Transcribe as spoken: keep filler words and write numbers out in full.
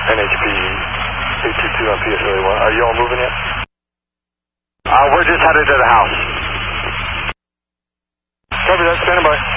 N H P eight two two on P S L A one. Are you all moving yet? Uh, we're just headed to the house. Copy that, standing by.